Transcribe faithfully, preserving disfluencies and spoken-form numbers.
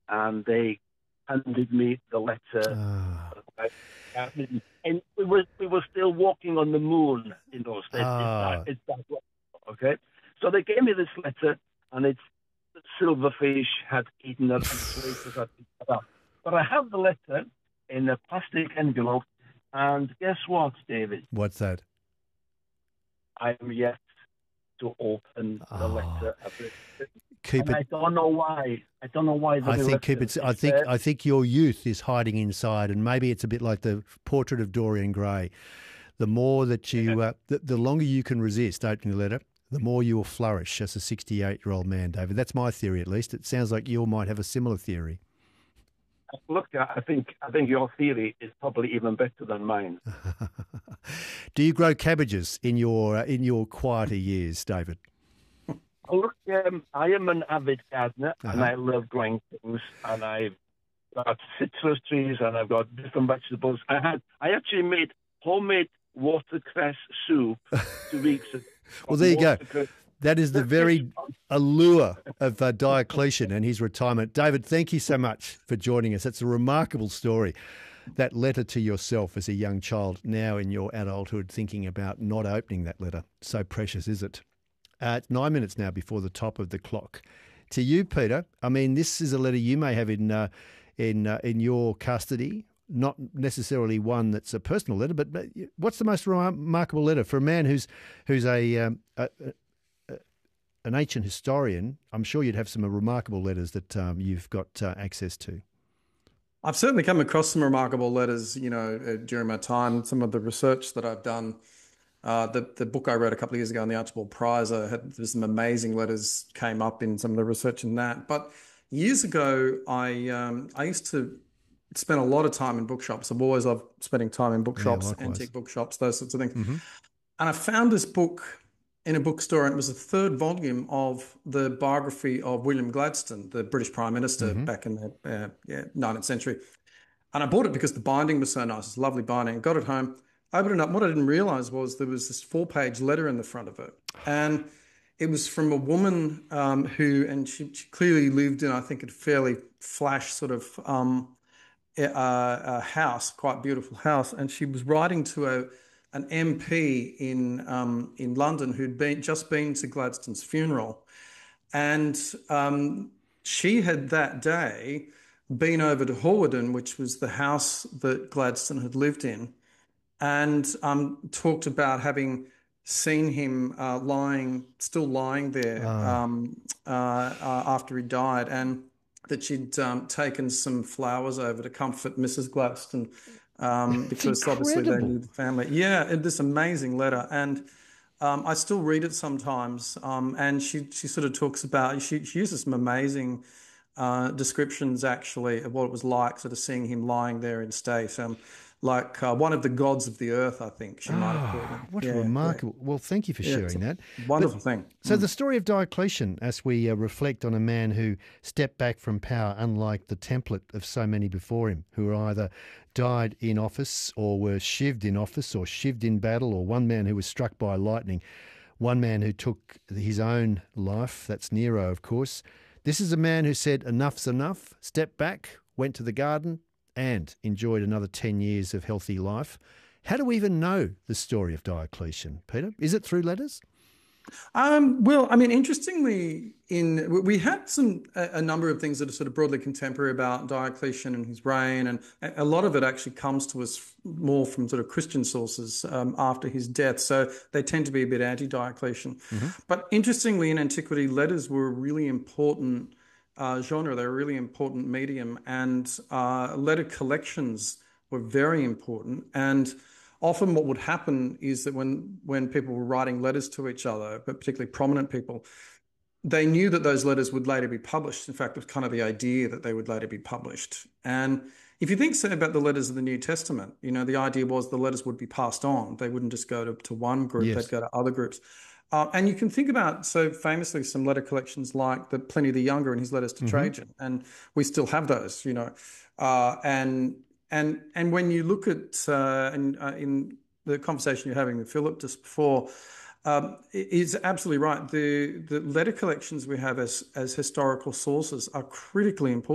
and they handed me the letter. Ah. Uh, and we were we were still walking on the moon in those days. Ah. It's that, it's that, okay? So they gave me this letter, and it's silverfish had eaten up and places had eaten up. But I have the letter in a plastic envelope, and guess what, David? What's that? I am yet to open the Oh. letter. Keep and it. I don't know why. I don't know why. I think keep it. I think I think your youth is hiding inside, and maybe it's a bit like the portrait of Dorian Gray. The more that you, uh, the, the longer you can resist opening the letter, the more you will flourish as a sixty-eight-year-old man, David. That's my theory, at least. It sounds like you might have a similar theory. Look, I think I think your theory is probably even better than mine. Do you grow cabbages in your uh, in your quieter years, David? Oh, look, um, I am an avid gardener, Uh-huh. and I love growing things. And I've got citrus trees, and I've got different vegetables. I had I actually made homemade watercress soup two weeks ago. Well, there you go. Watercress. That is the very allure of uh, Diocletian and his retirement. David, thank you so much for joining us. It's a remarkable story. That letter to yourself as a young child, now in your adulthood, thinking about not opening that letter. So precious, is it? Uh, it's nine minutes now before the top of the clock. To you, Peter, I mean, this is a letter you may have in uh, in uh, in your custody, not necessarily one that's a personal letter, but, but what's the most remar- remarkable letter for a man who's who's a, um, a, a an ancient historian? I'm sure you'd have some remarkable letters that um, you've got uh, access to. I've certainly come across some remarkable letters, you know, uh, during my time. Some of the research that I've done, uh, the the book I wrote a couple of years ago on the Archibald Prize, I had there's some amazing letters came up in some of the research in that. But years ago, I um, I used to spend a lot of time in bookshops. I've always loved spending time in bookshops, likewise. antique bookshops, those sorts of things. Mm-hmm. And I found this book in a bookstore, and it was the third volume of the biography of William Gladstone, the British Prime Minister Mm-hmm. back in the uh, yeah, nineteenth century. And I bought it because the binding was so nice. It's a lovely binding. I got it home, opened it up. What I didn't realize was there was this four-page letter in the front of it. And it was from a woman um, who, and she, she clearly lived in, I think, a fairly flash sort of um, a, a house, quite beautiful house. And she was writing to a an M P in um, in London who'd been just been to Gladstone's funeral, and um, she had that day been over to Hawarden, which was the house that Gladstone had lived in, and um, talked about having seen him uh, lying, still lying there Ah. um, uh, uh, after he died, and that she'd um, taken some flowers over to comfort Missus Gladstone. Um, because obviously they incredible. knew the family. Yeah, it, this amazing letter. And um, I still read it sometimes. Um, and she, she sort of talks about, she, she uses some amazing uh, descriptions actually of what it was like sort of seeing him lying there in state. Um, like uh, one of the gods of the earth, I think she might have called him. What Yeah, remarkable. Well, thank you for yeah. sharing Yeah, that. it's a wonderful thing. So the story of Diocletian, as we uh, reflect on a man who stepped back from power, unlike the template of so many before him, who either died in office or were shivved in office or shivved in battle, or one man who was struck by lightning, one man who took his own life, that's Nero, of course. This is a man who said enough's enough, stepped back, went to the garden and enjoyed another ten years of healthy life. How do we even know the story of Diocletian, Peter? Is it through letters? Um, well, I mean, interestingly, in we had some a, a number of things that are sort of broadly contemporary about Diocletian and his reign, and a, a lot of it actually comes to us more from sort of Christian sources um, after his death. So they tend to be a bit anti-Diocletian. Mm-hmm. But interestingly, in antiquity, letters were a really important uh, genre. They were a really important medium, and uh, letter collections were very important. And often what would happen is that when, when people were writing letters to each other, but particularly prominent people, they knew that those letters would later be published. In fact, it was kind of the idea that they would later be published. And if you think, say, about the letters of the New Testament, you know, the idea was the letters would be passed on. They wouldn't just go to, to one group, Yes. they'd go to other groups. Uh, and you can think about, so famously, some letter collections like the Pliny the Younger and his letters to Mhm. Trajan. And we still have those, you know. Uh, and and and when you look at, uh, in, uh, in the conversation you're having with Philip just before, um, it is absolutely right. The the letter collections we have as as historical sources are critically important.